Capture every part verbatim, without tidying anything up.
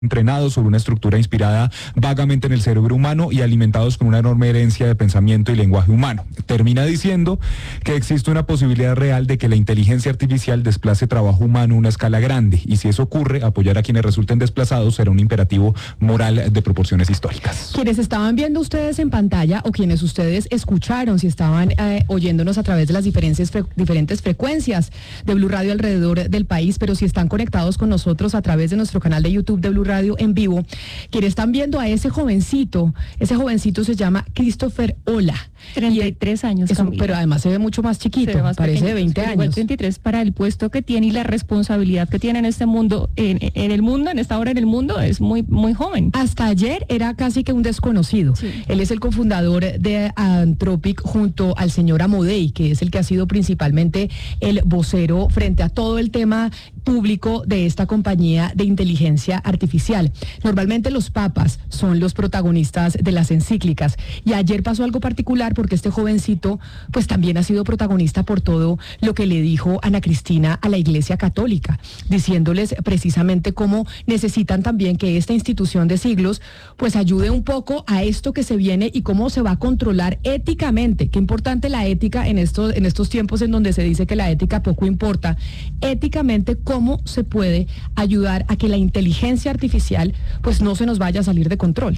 entrenados sobre una estructura inspirada vagamente en el cerebro humano y alimentados con una enorme herencia de pensamiento y lenguaje humano. Termina diciendo que existe una posibilidad real de que la inteligencia artificial desplace trabajo humano a una escala grande, y si eso ocurre, apoyar a quienes resulten desplazados será un imperativo moral de proporciones históricas. Quienes estaban viendo ustedes en pantalla o quienes ustedes escucharon, si estaban eh, oyéndonos a través de las diferentes, fre- diferentes frecuencias de Blue Radio alrededor del país, pero si están conectados con nosotros a través de nuestro canal de YouTube de Blue Radio Radio en vivo, quienes están viendo a ese jovencito, ese jovencito se llama Christopher Ola. treinta y tres años, eso, pero además se ve mucho más chiquito, más parece pequeño, de veinte años. Igual treinta y tres para el puesto que tiene y la responsabilidad que tiene en este mundo, en, en el mundo, en esta hora en el mundo, es muy, muy joven. Hasta ayer era casi que un desconocido. Sí. Él es el cofundador de Anthropic junto al señor Amodei, que es el que ha sido principalmente el vocero frente a todo el tema público de esta compañía de inteligencia artificial. Normalmente los papas son los protagonistas de las encíclicas, y ayer pasó algo particular porque este jovencito pues también ha sido protagonista por todo lo que le dijo Ana Cristina a la Iglesia Católica, diciéndoles precisamente cómo necesitan también que esta institución de siglos pues ayude un poco a esto que se viene y cómo se va a controlar éticamente. Qué importante la ética en estos, en estos tiempos en donde se dice que la ética poco importa. Éticamente, cómo se puede ayudar a que la inteligencia artificial pues no se nos vaya a salir de control.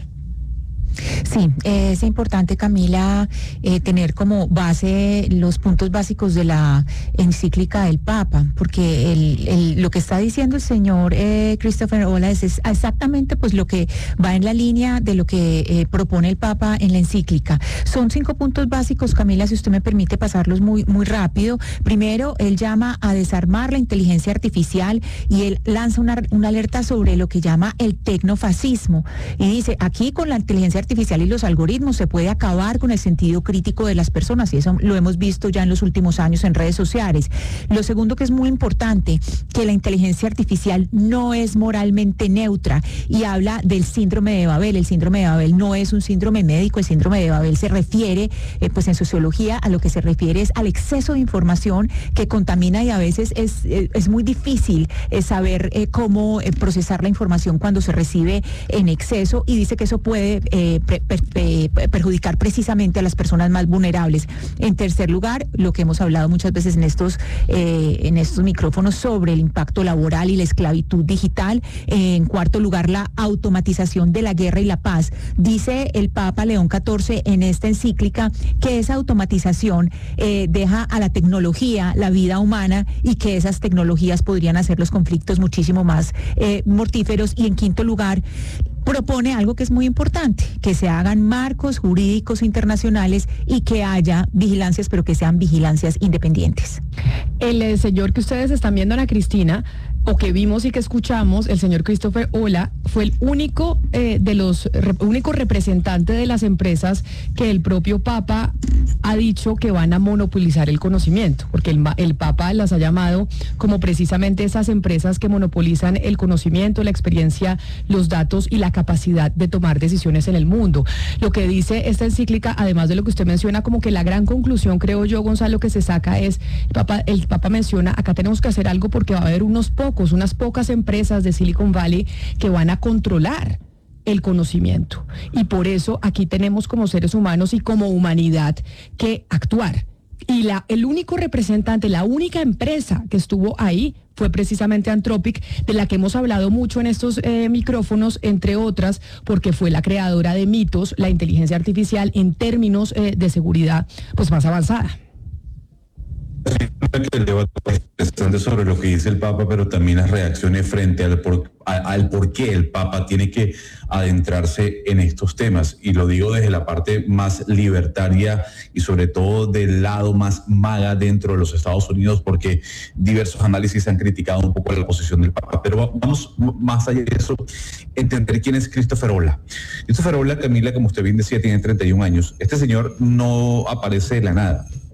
Sí, es importante, Camila, eh, tener como base los puntos básicos de la encíclica del Papa, porque el, el, lo que está diciendo el señor eh, Christopher Ola es, es exactamente pues lo que va en la línea de lo que eh, propone el Papa en la encíclica. Son cinco puntos básicos, Camila, si usted me permite pasarlos muy, muy rápido. Primero, él llama a desarmar la inteligencia artificial y él lanza una, una alerta sobre lo que llama el tecnofascismo, y dice, aquí con la inteligencia artificial y los algoritmos se puede acabar con el sentido crítico de las personas, y eso lo hemos visto ya en los últimos años en redes sociales. Lo segundo, que es muy importante, que la inteligencia artificial no es moralmente neutra, y habla del síndrome de Babel. El síndrome de Babel no es un síndrome médico, el síndrome de Babel se refiere, eh, pues en sociología, a lo que se refiere es al exceso de información que contamina, y a veces es, eh, es muy difícil eh, saber eh, cómo eh, procesar la información cuando se recibe en exceso, y dice que eso puede eh, Per, per, per, perjudicar precisamente a las personas más vulnerables. En tercer lugar, lo que hemos hablado muchas veces en estos eh, en estos micrófonos sobre el impacto laboral y la esclavitud digital. En cuarto lugar, la automatización de la guerra y la paz. Dice el Papa León catorce en esta encíclica que esa automatización eh, deja a la tecnología la vida humana, y que esas tecnologías podrían hacer los conflictos muchísimo más eh, mortíferos. Y en quinto lugar, propone algo que es muy importante, que se hagan marcos jurídicos internacionales y que haya vigilancias, pero que sean vigilancias independientes. El eh, señor que ustedes están viendo, Ana Cristina, o que vimos y que escuchamos, el señor Christopher Ola, fue el único eh, de los re, único representante de las empresas que el propio Papa ha dicho que van a monopolizar el conocimiento, porque el, el Papa las ha llamado como precisamente esas empresas que monopolizan el conocimiento, la experiencia, los datos y la capacidad de tomar decisiones en el mundo. Lo que dice esta encíclica, además de lo que usted menciona, como que la gran conclusión, creo yo, Gonzalo, que se saca es, el Papa, el Papa menciona, acá tenemos que hacer algo porque va a haber unos pocos, unas pocas empresas de Silicon Valley que van a controlar el conocimiento. Y por eso aquí tenemos como seres humanos y como humanidad que actuar. Y la, el único representante, la única empresa que estuvo ahí fue precisamente Anthropic, de la que hemos hablado mucho en estos eh, micrófonos, entre otras, porque fue la creadora de Mythos, la inteligencia artificial en términos eh, de seguridad pues más avanzada. El debate interesante sobre lo que dice el Papa, pero también las reacciones frente al por, a, al por qué el Papa tiene que adentrarse en estos temas. Y lo digo desde la parte más libertaria y sobre todo del lado más maga dentro de los Estados Unidos, porque diversos análisis han criticado un poco la posición del Papa. Pero vamos más allá de eso, entender quién es Christopher Ola. Christopher Ola, Camila, como usted bien decía, tiene treinta y un años. Este señor no aparece de la nada.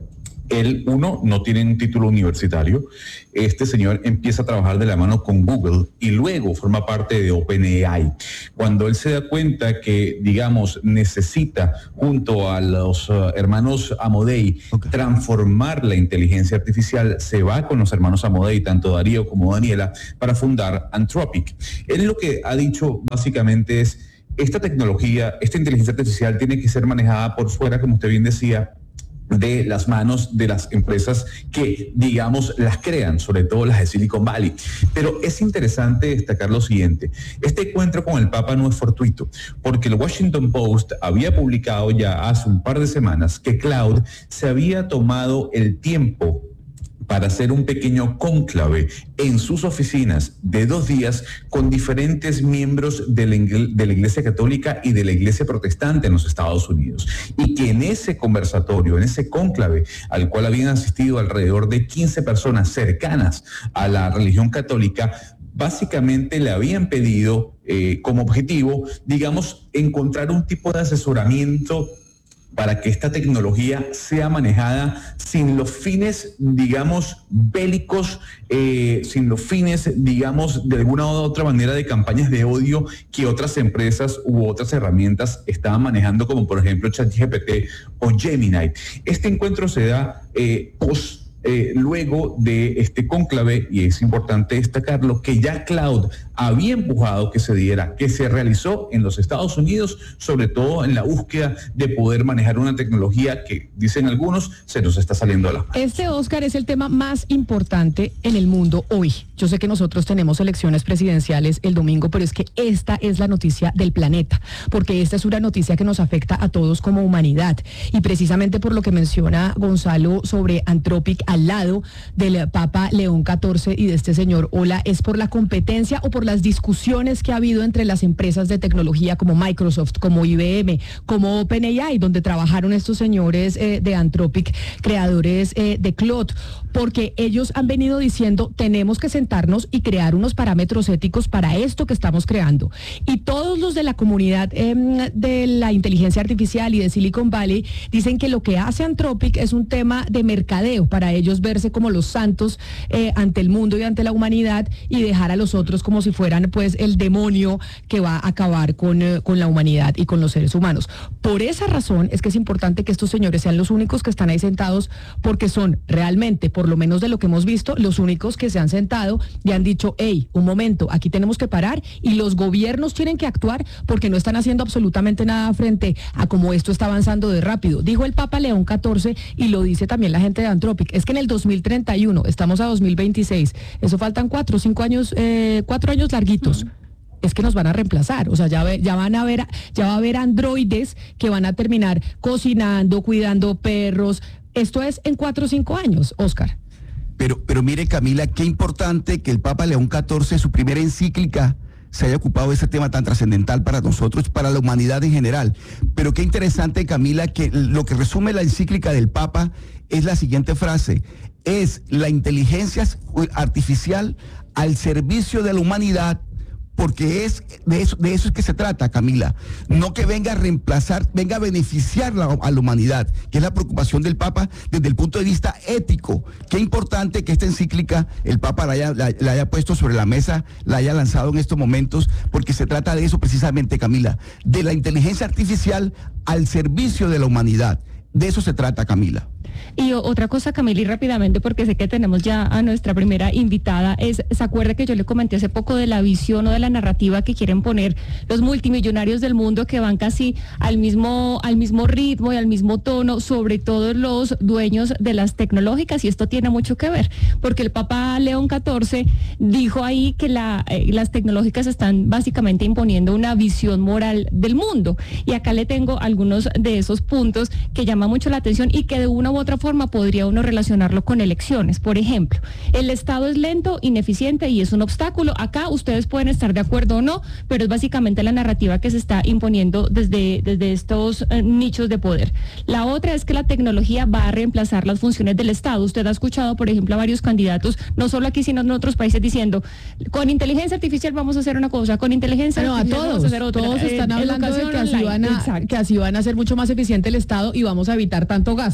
Él, uno, no tiene un título universitario. Este señor empieza a trabajar de la mano con Google y luego forma parte de OpenAI. Cuando él se da cuenta que, digamos, necesita, junto a los uh, hermanos Amodei, okay, transformar la inteligencia artificial, se va con los hermanos Amodei, tanto Darío como Daniela, para fundar Anthropic. Él lo que ha dicho básicamente es, esta tecnología, esta inteligencia artificial tiene que ser manejada por fuera, como usted bien decía, de las manos de las empresas que, digamos, las crean, sobre todo las de Silicon Valley. Pero es interesante destacar lo siguiente: este encuentro con el Papa no es fortuito, porque el Washington Post había publicado ya hace un par de semanas que Claude se había tomado el tiempo para hacer un pequeño cónclave en sus oficinas de dos días con diferentes miembros de la, de la Iglesia Católica y de la Iglesia Protestante en los Estados Unidos. Y que en ese conversatorio, en ese cónclave, al cual habían asistido alrededor de quince personas cercanas a la religión católica, básicamente le habían pedido eh, como objetivo, digamos, encontrar un tipo de asesoramiento para que esta tecnología sea manejada sin los fines, digamos, bélicos, eh, sin los fines, digamos, de alguna u otra manera de campañas de odio que otras empresas u otras herramientas estaban manejando, como por ejemplo ChatGPT o Gemini. Este encuentro se da eh, post Eh, luego de este cónclave, y es importante destacarlo, que ya Claude había empujado que se diera, que se realizó en los Estados Unidos, sobre todo en la búsqueda de poder manejar una tecnología que, dicen algunos, se nos está saliendo a las manos. Este, Oscar, es el tema más importante en el mundo hoy. Yo sé que nosotros tenemos elecciones presidenciales el domingo, pero es que esta es la noticia del planeta, porque esta es una noticia que nos afecta a todos como humanidad. Y precisamente por lo que menciona Gonzalo sobre Anthropic, al lado del Papa León catorce y de este señor Ola, es por la competencia o por las discusiones que ha habido entre las empresas de tecnología como Microsoft, como I B M, como OpenAI, donde trabajaron estos señores eh, de Anthropic, creadores eh, de Claude, porque ellos han venido diciendo, tenemos que sentarnos y crear unos parámetros éticos para esto que estamos creando. Y todos los de la comunidad eh, de la inteligencia artificial y de Silicon Valley dicen que lo que hace Anthropic es un tema de mercadeo, para ellos verse como los santos eh, ante el mundo y ante la humanidad, y dejar a los otros como si fueran pues el demonio que va a acabar con, eh, con la humanidad y con los seres humanos. Por esa razón es que es importante que estos señores sean los únicos que están ahí sentados, porque son realmente, por lo menos de lo que hemos visto, los únicos que se han sentado y han dicho, hey, un momento, aquí tenemos que parar, y los gobiernos tienen que actuar porque no están haciendo absolutamente nada frente a cómo esto está avanzando de rápido. Dijo el Papa León catorce, y lo dice también la gente de Anthropic, es que en el dos mil treinta y uno, estamos a dos mil veintiséis, eso faltan cuatro o cinco años, eh, cuatro años larguitos. Uh-huh. Es que nos van a reemplazar, o sea, ya, ya van a ver, ya va a haber androides que van a terminar cocinando, cuidando perros. Esto es en cuatro o cinco años, Oscar. Pero, pero mire, Camila, qué importante que el Papa León catorce, su primera encíclica, se haya ocupado de ese tema tan trascendental para nosotros, para la humanidad en general. Pero qué interesante, Camila, que lo que resume la encíclica del Papa es la siguiente frase: es la inteligencia artificial al servicio de la humanidad, porque es de eso, de eso es que se trata, Camila. No que venga a reemplazar, venga a beneficiar la, a la humanidad, que es la preocupación del Papa desde el punto de vista ético. Qué importante que esta encíclica el Papa la haya, la, la haya puesto sobre la mesa, la haya lanzado en estos momentos, porque se trata de eso precisamente, Camila, de la inteligencia artificial al servicio de la humanidad. De eso se trata, Camila. Y otra cosa, Camila, y rápidamente, porque sé que tenemos ya a nuestra primera invitada, es, ¿se acuerda que yo le comenté hace poco de la visión o de la narrativa que quieren poner los multimillonarios del mundo, que van casi al mismo, al mismo ritmo y al mismo tono, sobre todo los dueños de las tecnológicas? Y esto tiene mucho que ver, porque el Papa León catorce dijo ahí que la, eh, las tecnológicas están básicamente imponiendo una visión moral del mundo. Y acá le tengo algunos de esos puntos que llaman mucho la atención y que de una u otra forma podría uno relacionarlo con elecciones. Por ejemplo, el Estado es lento, ineficiente y es un obstáculo. Acá ustedes pueden estar de acuerdo o no, pero es básicamente la narrativa que se está imponiendo desde, desde estos eh, nichos de poder. La otra es que la tecnología va a reemplazar las funciones del Estado. Usted ha escuchado, por ejemplo, a varios candidatos, no solo aquí, sino en otros países, diciendo, con inteligencia artificial vamos a hacer una cosa, con inteligencia no, artificial a todos, vamos a hacer otra. Todos están eh, hablando de que así, van a, que así van a ser mucho más eficiente el Estado y vamos a evitar tanto gasto. Exacto.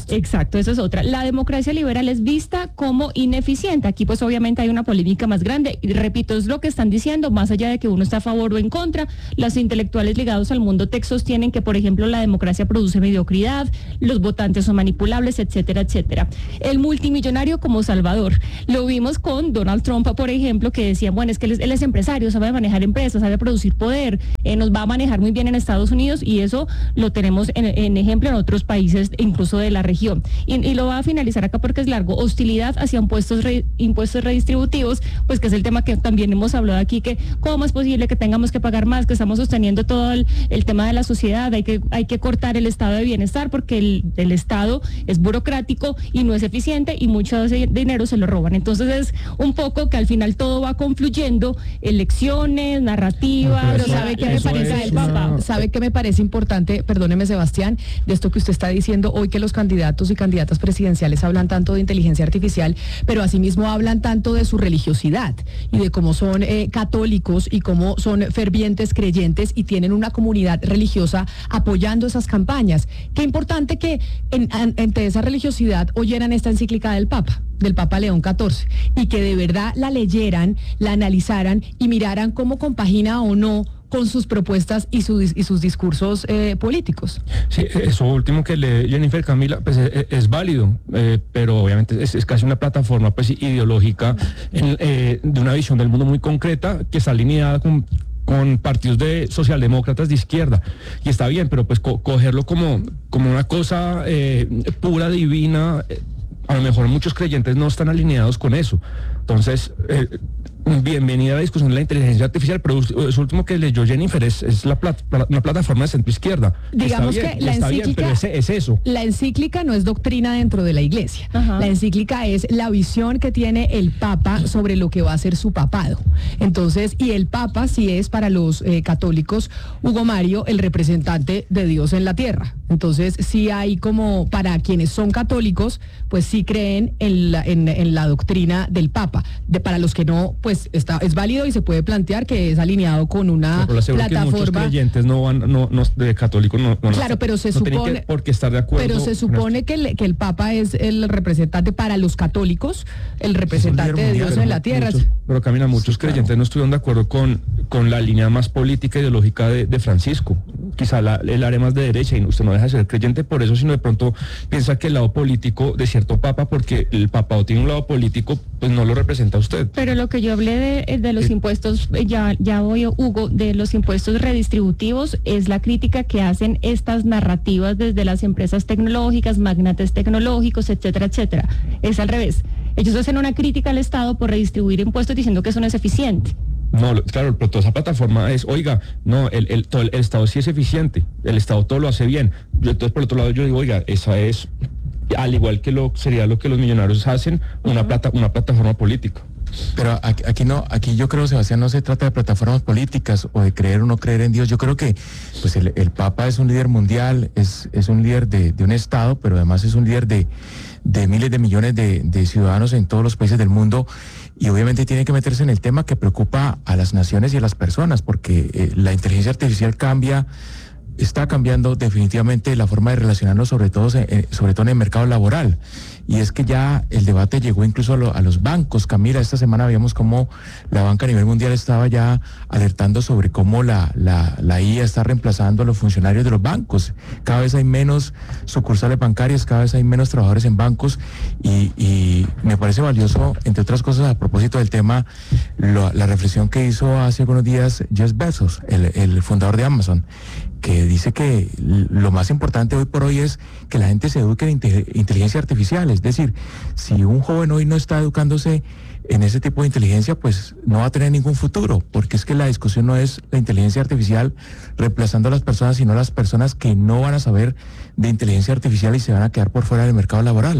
Exacto, esa es otra. La democracia liberal es vista como ineficiente. Aquí pues obviamente hay una polémica más grande. Y repito, es lo que están diciendo, más allá de que uno está a favor o en contra. Los intelectuales ligados al mundo tech sostienen que, por ejemplo, la democracia produce mediocridad, los votantes son manipulables, etcétera, etcétera. El multimillonario como salvador. Lo vimos con Donald Trump, por ejemplo, que decía, bueno, es que él es, él es empresario, sabe manejar empresas, sabe producir poder, eh, nos va a manejar muy bien en Estados Unidos, y eso lo tenemos en, en ejemplo en otros países, incluso de la región. Y, y lo va a finalizar acá porque es largo. Hostilidad hacia impuestos, re, impuestos redistributivos, pues que es el tema que también hemos hablado aquí, que cómo es posible que tengamos que pagar más, que estamos sosteniendo todo el, el tema de la sociedad, hay que, hay que cortar el estado de bienestar porque el, el estado es burocrático y no es eficiente y mucho de ese dinero se lo roban. Entonces es un poco que al final todo va confluyendo, elecciones, narrativas. Pero ¿sabe qué me parece el Papa? ¿Sabe qué me parece importante? Perdóneme, Sebastián, de esto que usted está diciendo hoy, que los candidatos y candidatas presidenciales hablan tanto de inteligencia artificial, pero asimismo hablan tanto de su religiosidad y de cómo son eh, católicos y cómo son fervientes creyentes y tienen una comunidad religiosa apoyando esas campañas. Qué importante que en, en, entre esa religiosidad oyeran esta encíclica del Papa, del Papa León catorce, y que de verdad la leyeran, la analizaran y miraran cómo compagina o no con sus propuestas y, su, y sus discursos eh, políticos. Sí, eso último que lee Jennifer, Camila, pues es, es válido, eh, pero obviamente es, es casi una plataforma pues ideológica en, eh, de una visión del mundo muy concreta que está alineada con con partidos de socialdemócratas de izquierda, y está bien, pero pues co cogerlo como, como una cosa eh, pura, divina, eh, a lo mejor muchos creyentes no están alineados con eso. Entonces, eh, bienvenida a la discusión de la inteligencia artificial, pero eso último que leyó Jennifer es, es la plat una plataforma de centro izquierda. Digamos está bien, que la está encíclica, bien, pero es, es eso. La encíclica no es doctrina dentro de la iglesia. Ajá. La encíclica es la visión que tiene el Papa sobre lo que va a ser su papado. Entonces, y el Papa sí es para los eh, católicos, Hugo Mario, el representante de Dios en la tierra. Entonces, sí hay como, para quienes son católicos, pues sí creen en la, en, en la doctrina del Papa. De, para los que no, pues está, es válido y se puede plantear que es alineado con una no, plataforma. Que muchos creyentes no van, no, no de católicos no, no claro, pero se no supone por qué estar de acuerdo. Pero se supone que el, que el Papa es el representante para los católicos, el representante de Dios en la tierra. Muchos, pero Camila, muchos sí, creyentes claro. no estuvieron de acuerdo con, con la línea más política e ideológica de, de Francisco. Quizá la, el área más de derecha, y usted no deja de ser creyente por eso, sino de pronto piensa que el lado político de cierto Papa, porque el papado tiene un lado político, pues no lo representa a usted. Pero lo que yo hablé de, de los impuestos, ya, ya voy, Hugo, de los impuestos redistributivos, es la crítica que hacen estas narrativas desde las empresas tecnológicas, magnates tecnológicos, etcétera, etcétera. Es al revés. Ellos hacen una crítica al Estado por redistribuir impuestos diciendo que eso no es eficiente. No, claro, pero toda esa plataforma es, oiga, no, el, el, todo el, el Estado sí es eficiente, el Estado todo lo hace bien. Yo, entonces, por otro lado, yo digo, oiga, esa es, al igual que lo sería lo que los millonarios hacen, una, uh-huh. plata, una plataforma política. Pero aquí, aquí no, aquí yo creo, Sebastián, no se trata de plataformas políticas o de creer o no creer en Dios. Yo creo que pues el, el Papa es un líder mundial, es, es un líder de, de un Estado, pero además es un líder de, de miles de millones de, de ciudadanos en todos los países del mundo, y obviamente tiene que meterse en el tema que preocupa a las naciones y a las personas, porque eh, la inteligencia artificial cambia, está cambiando definitivamente la forma de relacionarnos, sobre todo, eh, sobre todo en el mercado laboral. Y es que ya el debate llegó incluso a, lo, a los bancos. Camila, esta semana vimos cómo la banca a nivel mundial estaba ya alertando sobre cómo la, la, la I A está reemplazando a los funcionarios de los bancos. Cada vez hay menos sucursales bancarias, cada vez hay menos trabajadores en bancos, y, y me parece valioso, entre otras cosas, a propósito del tema, lo, la reflexión que hizo hace algunos días Jeff Bezos, el, el fundador de Amazon, que dice que lo más importante hoy por hoy es que la gente se eduque en inteligencia artificial. Es decir, si un joven hoy no está educándose en ese tipo de inteligencia, pues no va a tener ningún futuro, porque es que la discusión no es la inteligencia artificial reemplazando a las personas, sino las personas que no van a saber de inteligencia artificial y se van a quedar por fuera del mercado laboral.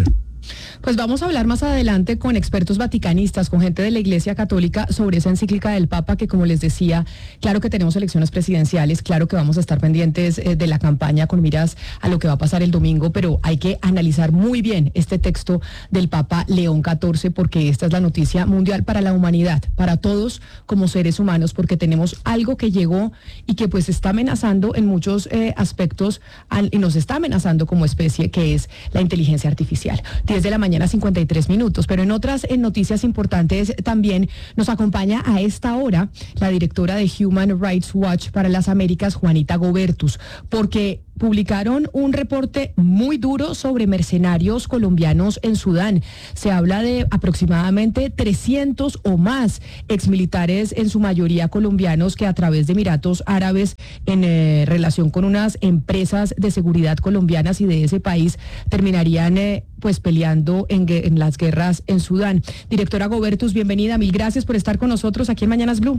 Pues vamos a hablar más adelante con expertos vaticanistas, con gente de la Iglesia Católica sobre esa encíclica del Papa que, como les decía, claro que tenemos elecciones presidenciales, claro que vamos a estar pendientes eh, de la campaña con miras a lo que va a pasar el domingo, pero hay que analizar muy bien este texto del Papa León catorce porque esta es la noticia mundial para la humanidad, para todos como seres humanos, porque tenemos algo que llegó y que pues está amenazando en muchos eh, aspectos al, y nos está amenazando como especie, que es la inteligencia artificial. diez de la mañana, cincuenta y tres minutos, pero en otras en noticias importantes también nos acompaña a esta hora la directora de Human Rights Watch para las Américas, Juanita Gobertus, porque publicaron un reporte muy duro sobre mercenarios colombianos en Sudán. Se habla de aproximadamente trescientos o más exmilitares, en su mayoría colombianos, que a través de Emiratos Árabes, en eh, relación con unas empresas de seguridad colombianas y de ese país, terminarían eh, pues peleando en, en las guerras en Sudán. Directora Gobertus, bienvenida, mil gracias por estar con nosotros aquí en Mañanas Blue.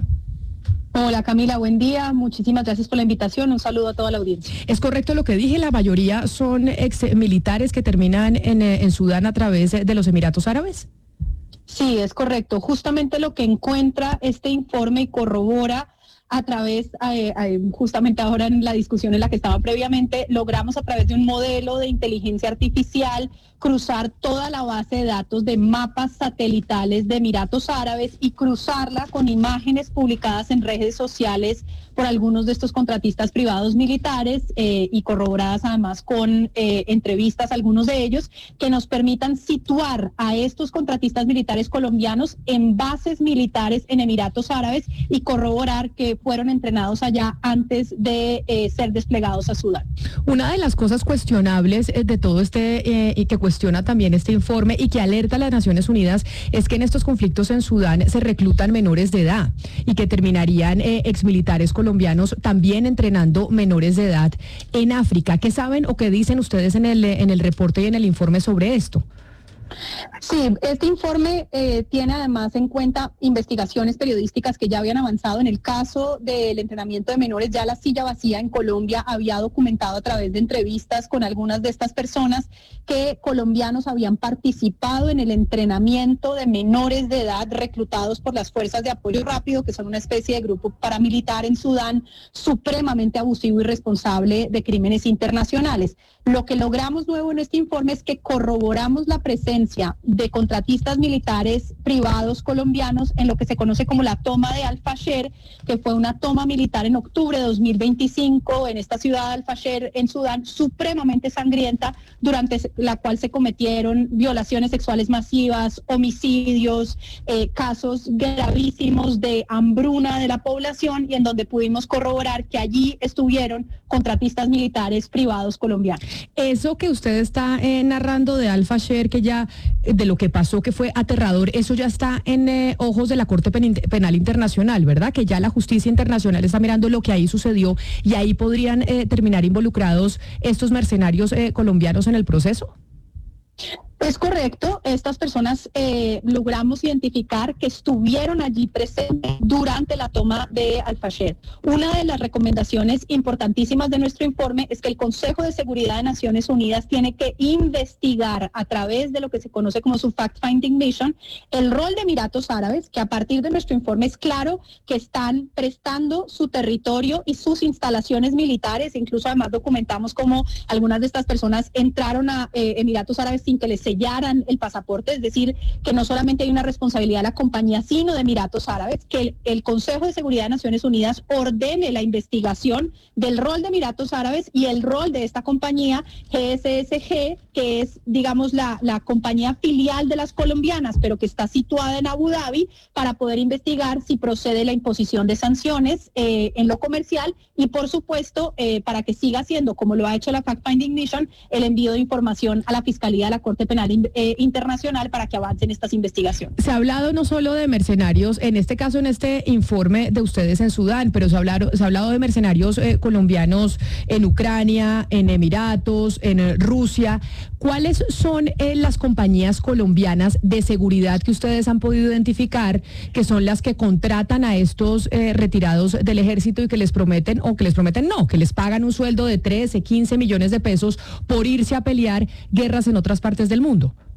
Hola Camila, buen día, muchísimas gracias por la invitación, un saludo a toda la audiencia. Es correcto lo que dije, la mayoría son ex militares que terminan en, en Sudán a través de los Emiratos Árabes. Sí, es correcto, justamente lo que encuentra este informe y corrobora a través, eh, eh, justamente ahora en la discusión en la que estaba previamente, logramos a través de un modelo de inteligencia artificial cruzar toda la base de datos de mapas satelitales de Emiratos Árabes y cruzarla con imágenes publicadas en redes sociales por algunos de estos contratistas privados militares eh, y corroboradas además con eh, entrevistas a algunos de ellos que nos permitan situar a estos contratistas militares colombianos en bases militares en Emiratos Árabes y corroborar que fueron entrenados allá antes de eh, ser desplegados a Sudán. Una de las cosas cuestionables eh, de todo este eh, y que cuestiona también este informe y que alerta a las Naciones Unidas es que en estos conflictos en Sudán se reclutan menores de edad y que terminarían eh, exmilitares colombianos también entrenando menores de edad en África. ¿Qué saben o qué dicen ustedes en el, en el reporte y en el informe sobre esto? Sí, este informe eh, tiene además en cuenta investigaciones periodísticas que ya habían avanzado. En el caso del entrenamiento de menores, ya la silla vacía en Colombia había documentado a través de entrevistas con algunas de estas personas que colombianos habían participado en el entrenamiento de menores de edad reclutados por las Fuerzas de Apoyo Rápido, que son una especie de grupo paramilitar en Sudán supremamente abusivo y responsable de crímenes internacionales. Lo que logramos nuevo en este informe es que corroboramos la presencia de contratistas militares privados colombianos en lo que se conoce como la toma de Al-Fasher, que fue una toma militar en octubre de dos mil veinticinco en esta ciudad de Al-Fasher en Sudán, supremamente sangrienta, durante la cual se cometieron violaciones sexuales masivas, homicidios, eh, casos gravísimos de hambruna de la población y en donde pudimos corroborar que allí estuvieron contratistas militares privados colombianos. Eso que usted está eh, narrando de Al-Fasher, que ya de lo que pasó, que fue aterrador, eso ya está en eh, ojos de la Corte Penal Internacional, ¿verdad? Que ya la justicia internacional está mirando lo que ahí sucedió y ahí podrían eh, terminar involucrados estos mercenarios eh, colombianos en el proceso. Es correcto, estas personas eh, logramos identificar que estuvieron allí presentes durante la toma de Al-Fasher. Una de las recomendaciones importantísimas de nuestro informe es que el Consejo de Seguridad de Naciones Unidas tiene que investigar a través de lo que se conoce como su Fact-Finding Mission el rol de Emiratos Árabes, que a partir de nuestro informe es claro que están prestando su territorio y sus instalaciones militares. Incluso además documentamos cómo algunas de estas personas entraron a eh, Emiratos Árabes sin que les sellaran el pasaporte, es decir, que no solamente hay una responsabilidad de la compañía, sino de Emiratos Árabes, que el, el Consejo de Seguridad de Naciones Unidas ordene la investigación del rol de Emiratos Árabes y el rol de esta compañía G S S G, que es, digamos, la, la compañía filial de las colombianas, pero que está situada en Abu Dhabi, para poder investigar si procede la imposición de sanciones eh, en lo comercial y, por supuesto, eh, para que siga siendo, como lo ha hecho la Fact Finding Mission, el envío de información a la Fiscalía de la Corte Penal eh, Internacional para que avancen estas investigaciones. Se ha hablado no solo de mercenarios, en este caso, en este informe de ustedes en Sudán, pero se ha hablado, se ha hablado de mercenarios eh, colombianos en Ucrania, en Emiratos, en eh, Rusia. ¿Cuáles son eh, las compañías colombianas de seguridad que ustedes han podido identificar que son las que contratan a estos eh, retirados del ejército y que les prometen, o que les prometen no, que les pagan un sueldo de trece, quince millones de pesos por irse a pelear guerras en otras partes del mundo?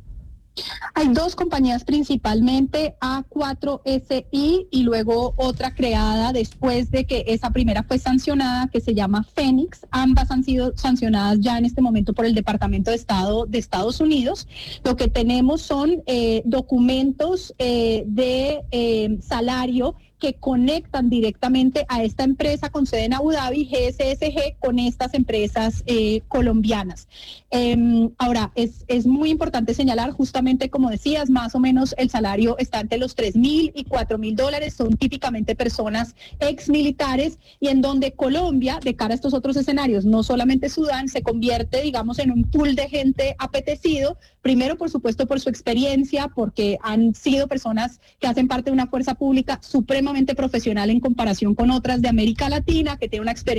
Hay dos compañías principalmente, A cuatro S I y luego otra creada después de que esa primera fue sancionada, que se llama Fénix. Ambas han sido sancionadas ya en este momento por el Departamento de Estado de Estados Unidos. Lo que tenemos son eh, documentos eh, de eh, salario que conectan directamente a esta empresa con sede en Abu Dhabi, G S S G, con estas empresas eh, colombianas. Eh, ahora, es, es muy importante señalar, justamente como decías, más o menos el salario está entre los tres mil y cuatro mil dólares, son típicamente personas exmilitares, y en donde Colombia, de cara a estos otros escenarios, no solamente Sudán, se convierte, digamos, en un pool de gente apetecido, primero, por supuesto, por su experiencia, porque han sido personas que hacen parte de una fuerza pública supremamente profesional en comparación con otras de América Latina, que tiene una experiencia